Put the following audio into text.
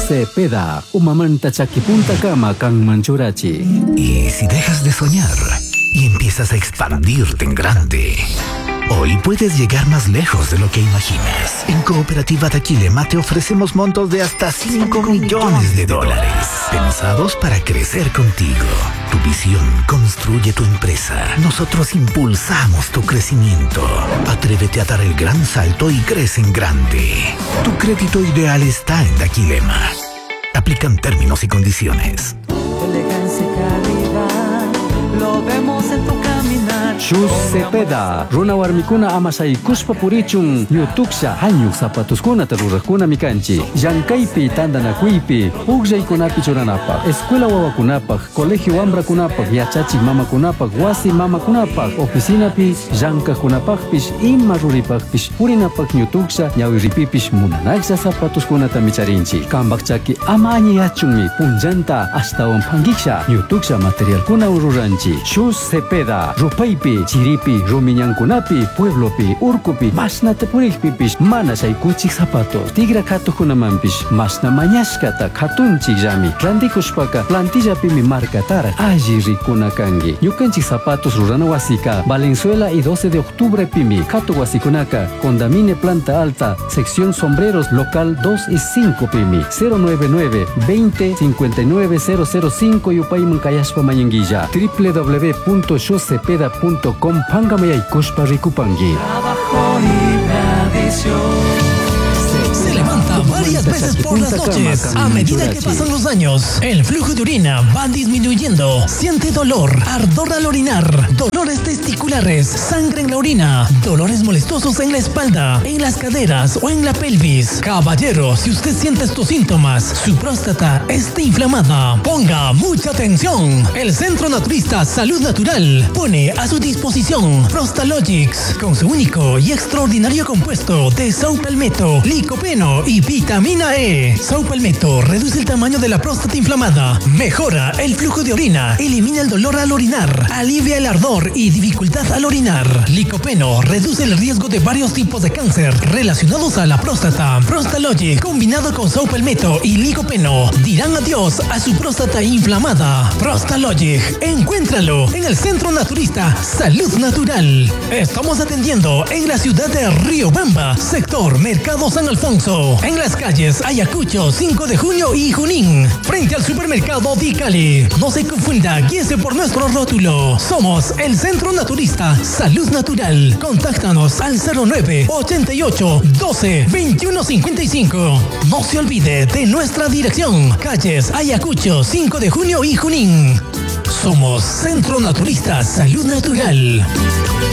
Cepeda, umamanta chakipunta kama kang manchurachi. Y si dejas de soñar y empiezas a expandirte en grande, hoy puedes llegar más lejos de lo que imaginas. En Cooperativa Daquilema te ofrecemos montos de hasta $5 millones, pensados para crecer contigo. Tu visión construye tu empresa. Nosotros impulsamos tu crecimiento. Atrévete a dar el gran salto y crece en grande. Tu crédito ideal está en Daquilema. Aplican términos y condiciones. Elegancia y calidad, lo vemos en tu caminar. Shoes Cepeda, runa warmikuna amasay kuspa purichun, yutuksha hanyuk zapatuskuna tarurakuna mikanchi. Yankaypi tandanakuypi, uqllaykunapi churanapaq, escuela wawakunapaq, colegio wambrakunapaq, yachachik mamakunapaq, wasi mamakunapaq, oficinapi llankakunapaqpish, ima ruripaqpish, purinapaq yutuksha, ñawiripipish munanayksa zapatuskunata micharinchi. Kambaqchaki ama añiyachunmi, punllanta ashtawan pangiksha, yutuksha materialkuna ururanchi. Shoes Cepeda, rupaypi, chiripi, rumiñankunapi, pueblopi, urkupi, masnata purikpipish, mana shaykuchik zapatos. Tigra katukunamampish, masna mañashkata katunchik llami. Randikushpaka, plantillapimi markatara, alli rikuna kangi. Ñukanchik zapatos rurana wasika, Valenzuela y 12 de octubre pimi. Katu wasikunaka, Condamine Planta Alta, sección sombreros, local 2 y 5 pimi. 099 20 59 005 yupayman kayashpa mañanguilla. www.shoecepeda.com Pangamayaykushpa rikupangi. Trabajo y tradición. Se levanta varias veces por las noches. A medida que pasan los años, el flujo de orina va disminuyendo. Siente dolor, ardor al orinar, dolores testiculares, sangre en la orina, dolores molestosos en la espalda, en las caderas o en la pelvis. Caballero, si usted siente estos síntomas, su próstata está inflamada, ponga mucha atención. El Centro Naturista Salud Natural pone a su disposición Prostalogix, con su único y extraordinario compuesto de saupalmeto, licopeno y vitamina E. Saupalmeto reduce el tamaño de la próstata inflamada, mejora el flujo de orina, elimina el dolor al orinar, alivia el ardor y dificultad al orinar. Licopeno reduce el riesgo de varios tipos de cáncer relacionados a la próstata. Prostalogic combinado con saupalmeto y licopeno dirán adiós a su próstata inflamada. Prostalogic, encuéntralo en el Centro Naturista Salud Natural. Estamos atendiendo en la ciudad de Riobamba, sector Mercado San Alfonso, en las calles Ayacucho, 5 de junio y Junín, frente al supermercado Di Cali. No se confunda, guíese por nuestro rótulo. Somos el Centro Naturista Salud Natural. Contáctanos al 09 88 12 21 55. No se olvide de nuestra dirección, calles Ayacucho, 5 de junio y Junín. Somos Centro Naturista Salud Natural.